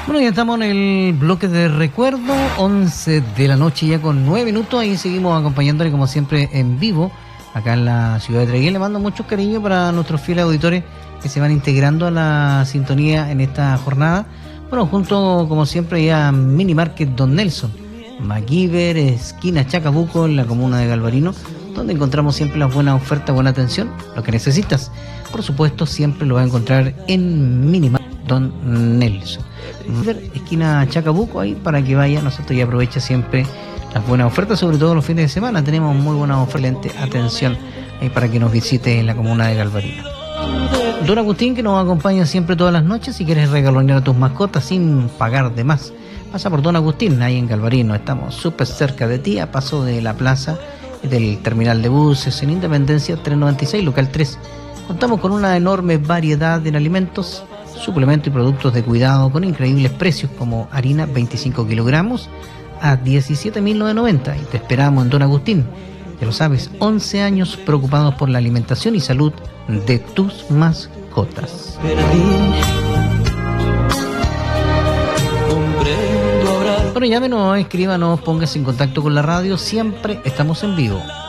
Bueno, ya estamos en el bloque de recuerdo, 11 de la noche ya con 9 minutos. Ahí seguimos acompañándole como siempre en vivo, acá en la ciudad de Traiguén. Le mando mucho cariño para nuestros fieles auditores que se van integrando a la sintonía en esta jornada. Bueno, junto como siempre a Mini Market Don Nelson, MacGyver, esquina Chacabuco, en la comuna de Galvarino, donde encontramos siempre las buenas ofertas, buena atención, lo que necesitas. Por supuesto, siempre lo vas a encontrar en Mini Market Don Nelson, esquina Chacabuco, ahí para que vaya, nosotros ya aprovecha siempre las buenas ofertas, sobre todo los fines de semana. Tenemos muy buenas ofertas, atención ahí para que nos visite en la comuna de Galvarino. Don Agustín, que nos acompaña siempre todas las noches. Si quieres regalonear a tus mascotas sin pagar de más, pasa por Don Agustín, ahí en Galvarino. Estamos súper cerca de ti, a paso de la plaza del terminal de buses en Independencia 396, local 3. Contamos con una enorme variedad de alimentos, suplementos y productos de cuidado con increíbles precios, como harina 25 kilogramos a 17.990. Y te esperamos en Don Agustín. Ya lo sabes, 11 años preocupados por la alimentación y salud de tus mascotas. Bueno, llámenos, escríbanos, póngase en contacto con la radio. Siempre estamos en vivo.